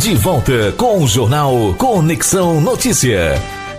De volta com o Jornal Conexão Notícia.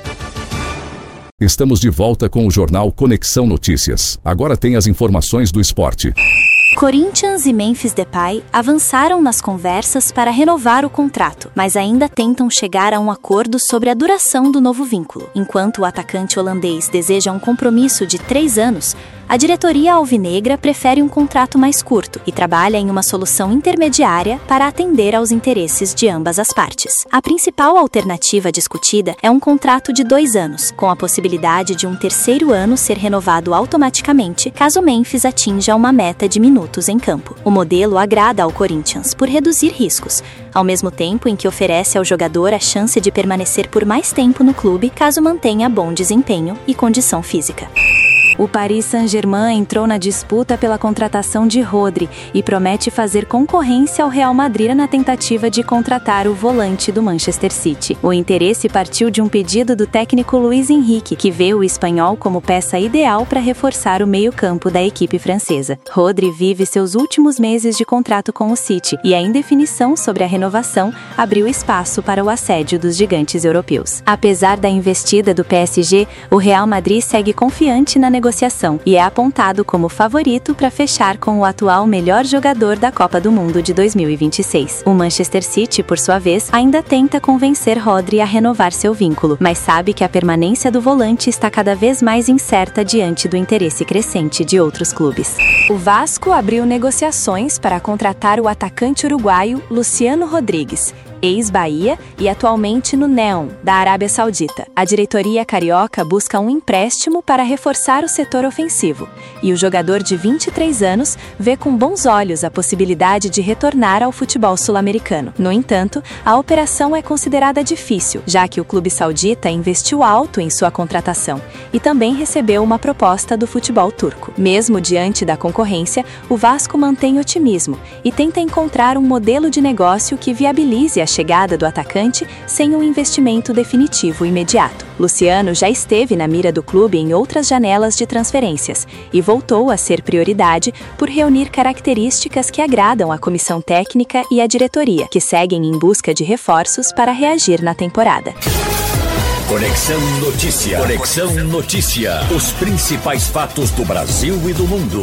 Estamos de volta com o Jornal Conexão Notícias. Agora tem as informações do esporte. Corinthians e Memphis Depay avançaram nas conversas para renovar o contrato, mas ainda tentam chegar a um acordo sobre a duração do novo vínculo. Enquanto o atacante holandês deseja um compromisso de 3 anos, a diretoria alvinegra prefere um contrato mais curto e trabalha em uma solução intermediária para atender aos interesses de ambas as partes. A principal alternativa discutida é um contrato de 2 anos, com a possibilidade de um terceiro ano ser renovado automaticamente caso o Memphis atinja uma meta de minutos em campo. O modelo agrada ao Corinthians por reduzir riscos, ao mesmo tempo em que oferece ao jogador a chance de permanecer por mais tempo no clube caso mantenha bom desempenho e condição física. O Paris Saint-Germain entrou na disputa pela contratação de Rodri e promete fazer concorrência ao Real Madrid na tentativa de contratar o volante do Manchester City. O interesse partiu de um pedido do técnico Luis Enrique, que vê o espanhol como peça ideal para reforçar o meio-campo da equipe francesa. Rodri vive seus últimos meses de contrato com o City e a indefinição sobre a renovação abriu espaço para o assédio dos gigantes europeus. Apesar da investida do PSG, o Real Madrid segue confiante na negociação e é apontado como favorito para fechar com o atual melhor jogador da Copa do Mundo de 2026. O Manchester City, por sua vez, ainda tenta convencer Rodri a renovar seu vínculo, mas sabe que a permanência do volante está cada vez mais incerta diante do interesse crescente de outros clubes. O Vasco abriu negociações para contratar o atacante uruguaio Luciano Rodrigues, ex-Bahia e atualmente no Neon, da Arábia Saudita. A diretoria carioca busca um empréstimo para reforçar o setor ofensivo, e o jogador de 23 anos vê com bons olhos a possibilidade de retornar ao futebol sul-americano. No entanto, a operação é considerada difícil, já que o clube saudita investiu alto em sua contratação e também recebeu uma proposta do futebol turco. Mesmo diante da concorrência, o Vasco mantém otimismo e tenta encontrar um modelo de negócio que viabilize a chegada do atacante sem um investimento definitivo imediato. Luciano já esteve na mira do clube em outras janelas de transferências e voltou a ser prioridade por reunir características que agradam a comissão técnica e a diretoria, que seguem em busca de reforços para reagir na temporada. Conexão Notícia. Conexão Notícia. Os principais fatos do Brasil e do mundo.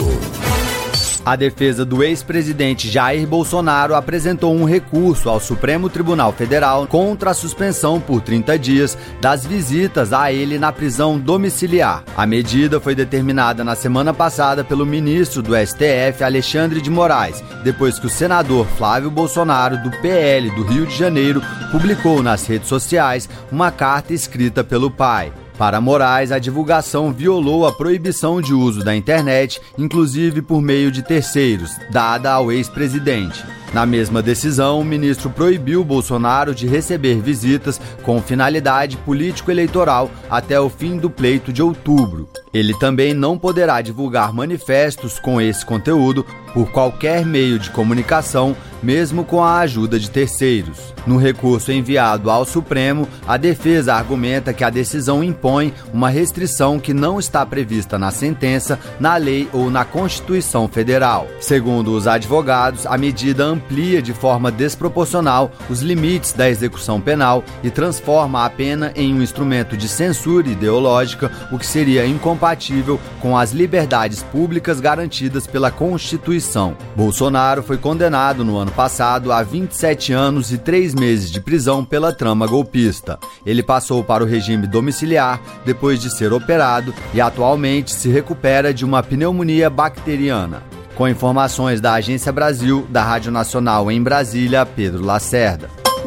A defesa do ex-presidente Jair Bolsonaro apresentou um recurso ao Supremo Tribunal Federal contra a suspensão por 30 dias das visitas a ele na prisão domiciliar. A medida foi determinada na semana passada pelo ministro do STF, Alexandre de Moraes, depois que o senador Flávio Bolsonaro, do PL do Rio de Janeiro, publicou nas redes sociais uma carta escrita pelo pai. Para Moraes, a divulgação violou a proibição de uso da internet, inclusive por meio de terceiros, dada ao ex-presidente. Na mesma decisão, o ministro proibiu Bolsonaro de receber visitas com finalidade político-eleitoral até o fim do pleito de outubro. Ele também não poderá divulgar manifestos com esse conteúdo por qualquer meio de comunicação, mesmo com a ajuda de terceiros. No recurso enviado ao Supremo, a defesa argumenta que a decisão impõe uma restrição que não está prevista na sentença, na lei ou na Constituição Federal. Segundo os advogados, a medida amplia de forma desproporcional os limites da execução penal e transforma a pena em um instrumento de censura ideológica, o que seria incompatível com as liberdades públicas garantidas pela Constituição. Bolsonaro foi condenado no ano passado a 27 anos e 3 meses de prisão pela trama golpista. Ele passou para o regime domiciliar depois de ser operado e atualmente se recupera de uma pneumonia bacteriana. Com informações da Agência Brasil, da Rádio Nacional em Brasília, Pedro Lacerda.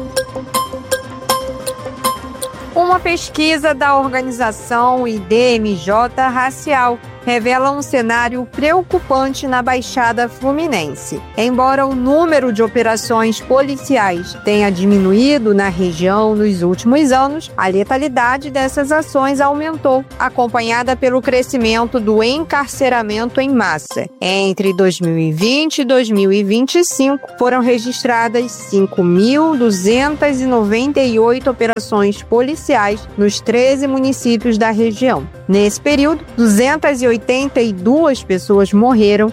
Uma pesquisa da organização IDMJ Racial revela um cenário preocupante na Baixada Fluminense. Embora o número de operações policiais tenha diminuído na região nos últimos anos, a letalidade dessas ações aumentou, acompanhada pelo crescimento do encarceramento em massa. Entre 2020 e 2025, foram registradas 5.298 operações policiais nos 13 municípios da região. Nesse período, 280 2.182 pessoas morreram,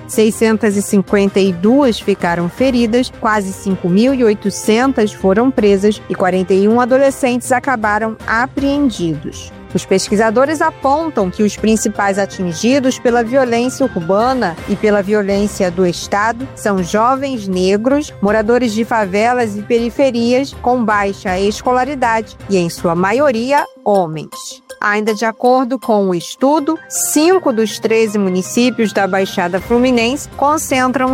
652 ficaram feridas, quase 5.800 foram presas e 41 adolescentes acabaram apreendidos. Os pesquisadores apontam que os principais atingidos pela violência urbana e pela violência do Estado são jovens negros, moradores de favelas e periferias com baixa escolaridade e, em sua maioria, homens. Ainda de acordo com o estudo, 5 dos 13 municípios da Baixada Fluminense concentram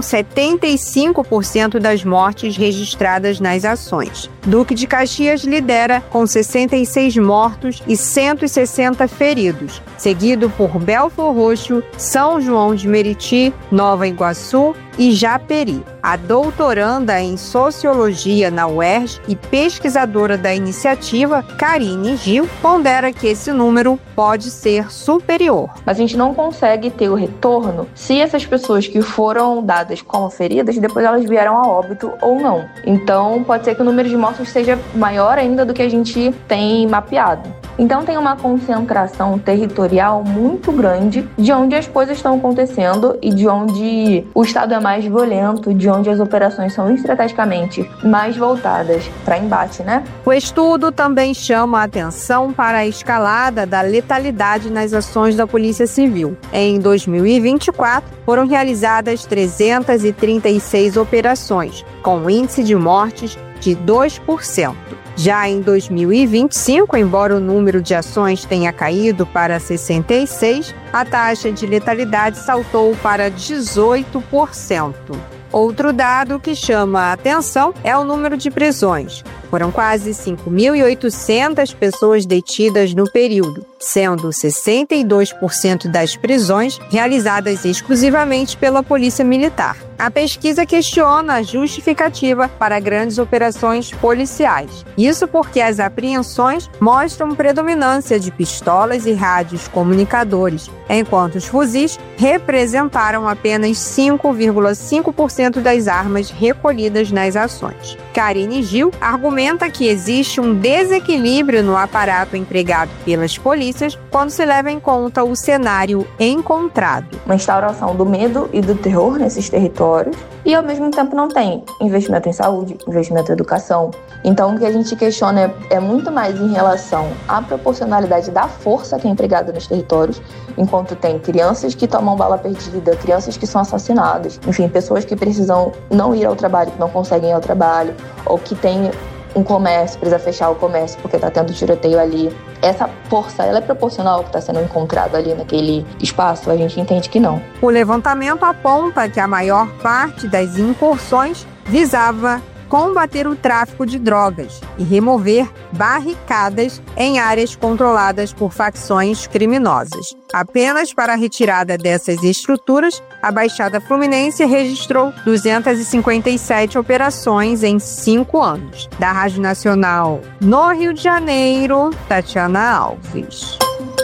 75% das mortes registradas nas ações. Duque de Caxias lidera com 66 mortos e 160 feridos, seguido por Belfor Roxo, São João de Meriti, Nova Iguaçu e Japeri. A doutoranda em Sociologia na UERJ e pesquisadora da iniciativa, Karine Gil, pondera que esse número pode ser superior. Mas a gente não consegue ter o retorno se essas pessoas que foram dadas como feridas, depois elas vieram a óbito ou não. Então, pode ser que o número de mortos seja maior ainda do que a gente tem mapeado. Então tem uma concentração territorial muito grande de onde as coisas estão acontecendo e de onde o Estado é mais violento, de onde as operações são estrategicamente mais voltadas para embate, né? O estudo também chama a atenção para a escalada da letalidade nas ações da Polícia Civil. Em 2024, foram realizadas 336 operações, com índice de mortes de 2%. Já em 2025, embora o número de ações tenha caído para 66, a taxa de letalidade saltou para 18%. Outro dado que chama a atenção é o número de prisões. Foram quase 5.800 pessoas detidas no período, sendo 62% das prisões realizadas exclusivamente pela Polícia Militar. A pesquisa questiona a justificativa para grandes operações policiais. Isso porque as apreensões mostram predominância de pistolas e rádios comunicadores, enquanto os fuzis representaram apenas 5,5% das armas recolhidas nas ações. Karine Gil argumenta que existe um desequilíbrio no aparato empregado pelas polícias quando se leva em conta o cenário encontrado. Uma instauração do medo e do terror nesses territórios e, ao mesmo tempo, não tem investimento em saúde, investimento em educação. Então, o que a gente questiona é muito mais em relação à proporcionalidade da força que é empregada nos territórios, enquanto tem crianças que tomam bala perdida, crianças que são assassinadas, enfim, pessoas que precisam não ir ao trabalho, que não conseguem ir ao trabalho, ou que tem um comércio, precisa fechar o comércio porque está tendo tiroteio ali. Essa força, ela é proporcional ao que está sendo encontrado ali naquele espaço? A gente entende que não. O levantamento aponta que a maior parte das incursões visava combater o tráfico de drogas e remover barricadas em áreas controladas por facções criminosas. Apenas para a retirada dessas estruturas, a Baixada Fluminense registrou 257 operações em 5 anos. Da Rádio Nacional no Rio de Janeiro, Tatiana Alves.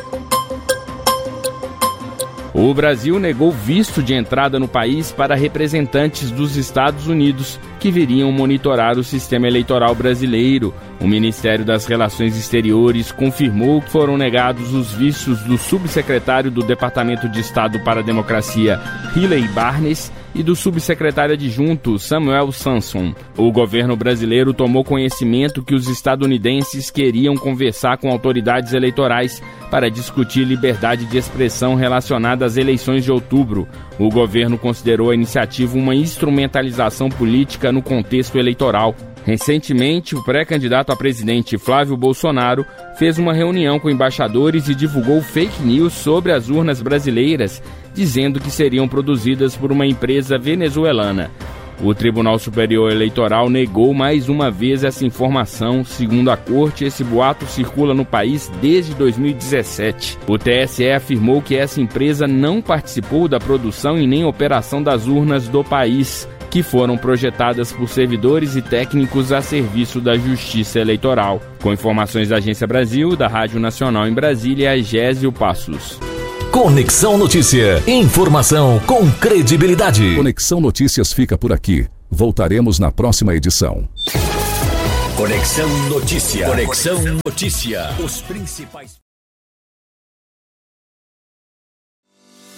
O Brasil negou visto de entrada no país para representantes dos Estados Unidos que viriam monitorar o sistema eleitoral brasileiro. O Ministério das Relações Exteriores confirmou que foram negados os vistos do subsecretário do Departamento de Estado para a Democracia, Riley Barnes, e do subsecretário adjunto, Samuel Sanson. O governo brasileiro tomou conhecimento que os estadunidenses queriam conversar com autoridades eleitorais para discutir liberdade de expressão relacionada às eleições de outubro. O governo considerou a iniciativa uma instrumentalização política no contexto eleitoral. Recentemente, o pré-candidato a presidente Flávio Bolsonaro fez uma reunião com embaixadores e divulgou fake news sobre as urnas brasileiras, dizendo que seriam produzidas por uma empresa venezuelana. O Tribunal Superior Eleitoral negou mais uma vez essa informação. Segundo a corte, esse boato circula no país desde 2017. O TSE afirmou que essa empresa não participou da produção e nem operação das urnas do país, que foram projetadas por servidores e técnicos a serviço da Justiça Eleitoral. Com informações da Agência Brasil, da Rádio Nacional em Brasília, Gésio Passos. Conexão Notícia. Informação com credibilidade. Conexão Notícias fica por aqui. Voltaremos na próxima edição. Conexão Notícia. Conexão Notícia. Os principais...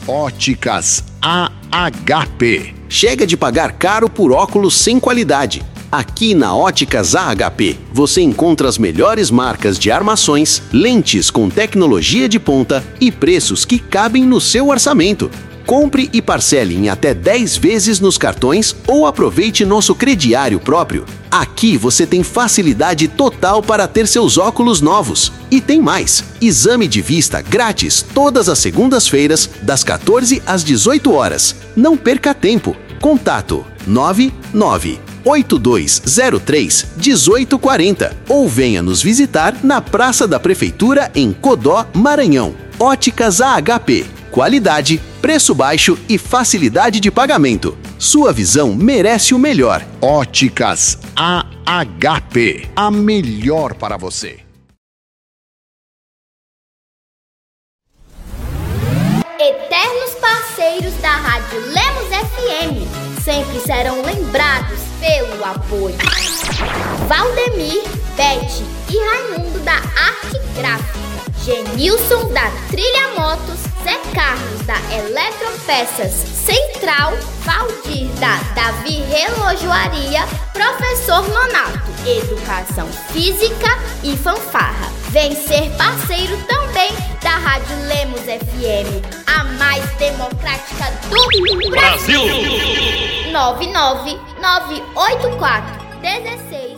Óticas AHP. Chega de pagar caro por óculos sem qualidade. Aqui na Óticas AHP, você encontra as melhores marcas de armações, lentes com tecnologia de ponta e preços que cabem no seu orçamento. Compre e parcele em até 10 vezes nos cartões ou aproveite nosso crediário próprio. Aqui você tem facilidade total para ter seus óculos novos. E tem mais! Exame de vista grátis todas as segundas-feiras, das 14 às 18 horas. Não perca tempo. Contato 998203-1840 ou venha nos visitar na Praça da Prefeitura em Codó, Maranhão. Óticas AHP. Qualidade, preço baixo e facilidade de pagamento. Sua visão merece o melhor. Óticas AHP. A melhor para você. Eternos parceiros da Rádio Lemos FM sempre serão lembrados pelo apoio. Valdemir, Beth e Raimundo da Arte Gráfica, Genilson da Trilha Motos, Zé Carlos da Eletropeças Central, Valdir da Davi Relojoaria, Professor Nonato, Educação Física e Fanfarra. Vem ser parceiro também da Rádio Lemos FM, a mais democrática do Brasil. 99984 16